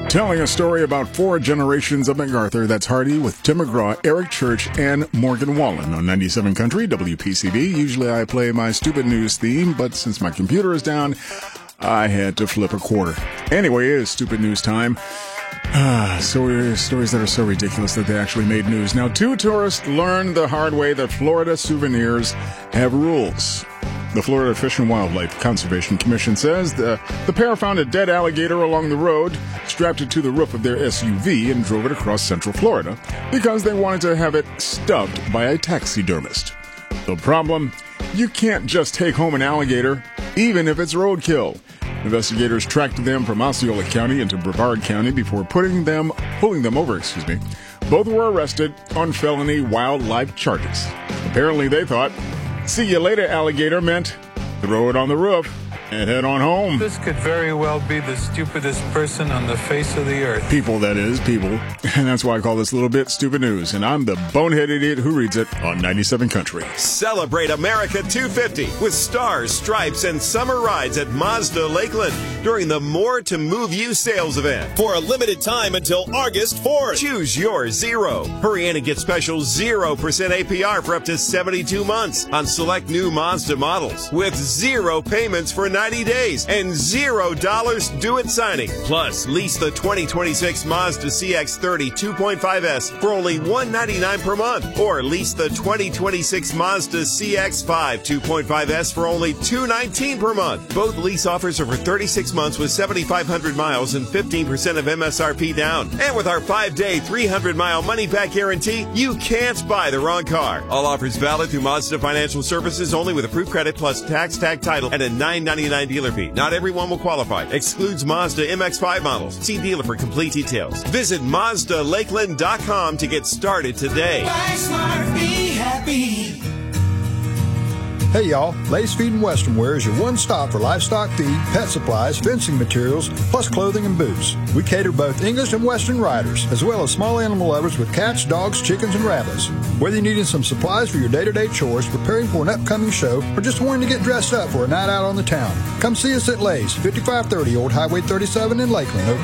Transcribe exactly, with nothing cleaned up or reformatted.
Telling a story about four generations of MacArthur. That's Hardy with Tim McGraw, Eric Church, and Morgan Wallen on ninety-seven Country, W P C B. Usually I play my stupid news theme, but since my computer is down, I had to flip a quarter. Anyway, it is stupid news time. Ah, so stories that are so ridiculous that they actually made news. Now, two tourists learned the hard way that Florida souvenirs have rules. The Florida Fish and Wildlife Conservation Commission says the, the pair found a dead alligator along the road, strapped it to the roof of their S U V, and drove it across central Florida because they wanted to have it stuffed by a taxidermist. The problem? You can't just take home an alligator, even if it's roadkill. Investigators tracked them from Osceola County into Brevard County before putting them, pulling them over, excuse me. Both were arrested on felony wildlife charges. Apparently they thought, "See you later, alligator," meant throw it on the roof and head on home. This could very well be the stupidest person on the face of the earth. People, that is, people. And that's why I call this little bit stupid news. And I'm the bonehead idiot who reads it on ninety-seven Country. Celebrate America two fifty with stars, stripes, and summer rides at Mazda Lakeland during the More to Move You sales event. For a limited time until August fourth. Choose your Zero. Hurry in and get special zero percent A P R for up to seventy-two months on select new Mazda models with zero payments for ninety days and zero dollars due at signing. Plus, lease the twenty twenty-six Mazda C X thirty two point five S for only one hundred ninety-nine dollars per month, or lease the twenty twenty-six Mazda C X five two point five S for only two hundred nineteen dollars per month. Both lease offers are for thirty-six months with seven thousand five hundred miles and fifteen percent of M S R P down. And with our five-day, three hundred mile money-back guarantee, you can't buy the wrong car. All offers valid through Mazda Financial Services only with approved credit plus tax, tag, title, and a nine ninety-nine dealer fee. Not everyone will qualify. Excludes Mazda M X five models. See dealer for complete details. Visit Mazda Lakeland dot com to get started today. Buy smart, be happy. Hey y'all, Lay's Feed and Western Wear is your one-stop for livestock feed, pet supplies, fencing materials, plus clothing and boots. We cater both English and Western riders, as well as small animal lovers with cats, dogs, chickens, and rabbits. Whether you're needing some supplies for your day-to-day chores, preparing for an upcoming show, or just wanting to get dressed up for a night out on the town, come see us at Lay's, fifty-five thirty Old Highway thirty-seven in Lakeland.